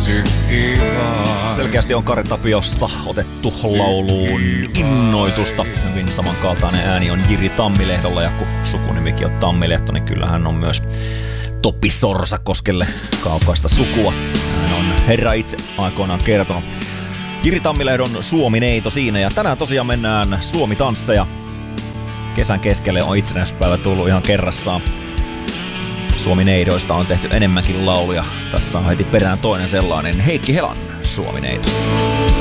Selkeästi on Kari Tapiosta otettu lauluun innoitusta. Hyvin samankaltainen ääni on Jiri Tammilehdolla, ja kun sukunimikin on Tammilehto, niin kyllä hän on myös Topi Sorsakoskelle kaukaista sukua. Hän on herra itse aikoinaan kertonut. Jiri Tammilehdon Suomi-neito siinä, ja tänään tosiaan mennään Suomi-tansseja. Kesän keskelle on itsenäisyyspäivä tullut ihan kerrassaan. Suomi-neidoista on tehty enemmänkin lauluja. Tässä on heti perään toinen sellainen, Heikki Helan Suomi-neito.